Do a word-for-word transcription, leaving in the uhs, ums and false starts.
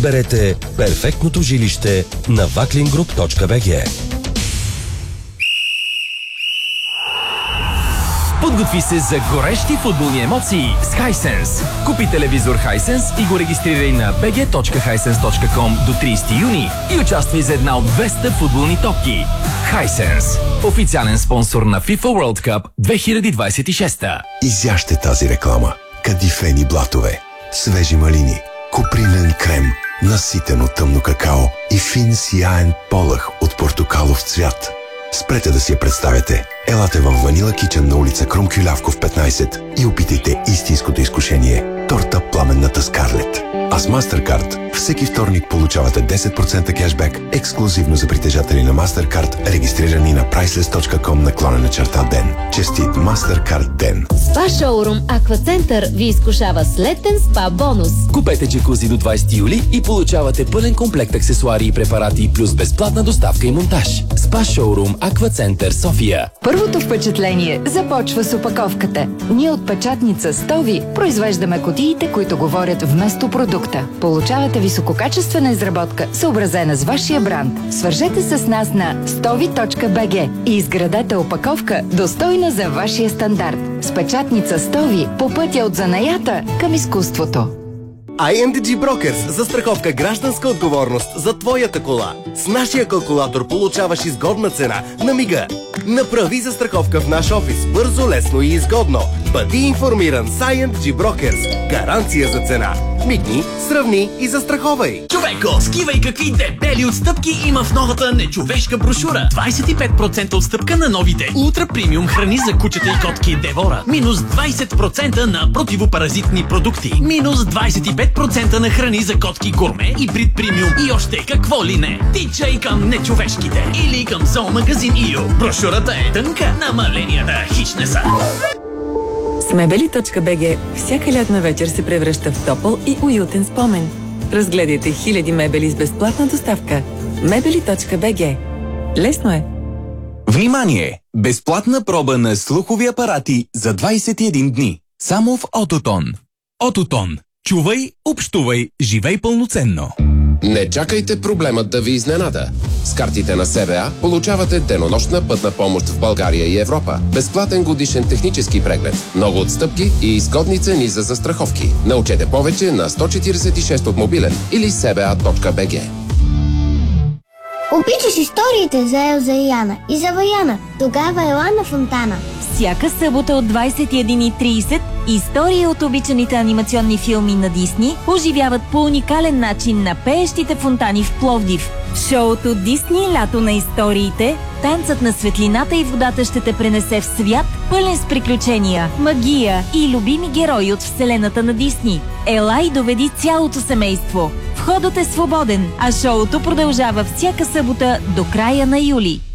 Изберете перфектното жилище на ваклингруп точка би джи. Подготви се за горещи футболни емоции с Hisense. Купи телевизор Hisense и го регистрирай на би джи точка хайсенс точка ком до тридесети юни и участвай за една от двеста футболни топки. Hisense. Официален спонсор на FIFA World Cup две хиляди двадесет и шеста. Изяжте тази реклама. Кадифени блатове, свежи малини, купринен крем, наситено тъмно какао и фин сияен полъх от портокалов цвят. Спрете да си я представяте. Елате в Ванила Кичън на улица Крум Кюлявков петнайсет и опитайте истинското изкушение – торта Пламенната Скарлет. А с MasterCard всеки вторник получавате десет процента кешбек ексклюзивно за притежатели на MasterCard, регистрирани на priceless точка ком наклонена черта ден. Честит MasterCard ден! Спа шоурум Аквацентър ви изкушава с летен спа бонус. Купете джакузи до двадесети юли и получавате пълен комплект аксесуари и препарати плюс безплатна доставка и монтаж. Спа шоурум Аквацентър София. Първото впечатление започва с опаковката. Ние от печатница Стови произвеждаме кутиите, които говорят вместо продукта. Получавате висококачествена изработка, съобразена с вашия бранд. Свържете се с нас на стови точка би джи и изградете опаковка, достойна за вашия стандарт. С печатница Стови по пътя от занаята към изкуството. ай ен ди джи Brokers – застраховка гражданска отговорност за твоята кола. С нашия калкулатор получаваш изгодна цена на мига. Направи застраховка в наш офис бързо, лесно и изгодно. Бъди информиран с ай ен ди джи Brokers. Гаранция за цена. Мигни, сравни и застраховай. Човеко, скивай какви дебели отстъпки има в новата нечовешка брошура. двадесет и пет процента отстъпка на новите ултра премиум храни за кучета и котки Девора. Минус двадесет процента на противопаразитни продукти. Минус двадесет и пет процента на храни за котки Гурме и Брит премиум. И още какво ли не. Тичай към нечовешките или към зоомагазин Ио. Брошурата е тънка, намаленията хич не са. С мебели точка би джи всяка лятна вечер се превръща в топъл и уютен спомен. Разгледайте хиляди мебели с безплатна доставка. мебели точка би джи. Лесно е! Внимание! Безплатна проба на слухови апарати за двадесет и един дни. Само в Ототон. Ототон. Чувай, общувай, живей пълноценно. Не чакайте проблемът да ви изненада. С картите на СБА получавате денонощна пътна помощ в България и Европа, безплатен годишен технически преглед, много отстъпки и изгодни цени за застраховки. Научете повече на сто четиридесет и шест от мобилен или сба точка би джи. Обичаш историите за Елза и Яна и за Ваяна. Тогава ела на Фонтана. Всяка събота от двадесет и една и тридесет истории от обичаните анимационни филми на Дисни оживяват по уникален начин на пеещите фонтани в Пловдив. В шоуто Дисни лято на историите, танцът на светлината и водата ще те пренесе в свят, пълен с приключения, магия и любими герои от вселената на Дисни. Ела и доведи цялото семейство. Входът е свободен, а шоуто продължава всяка събота до края на юли.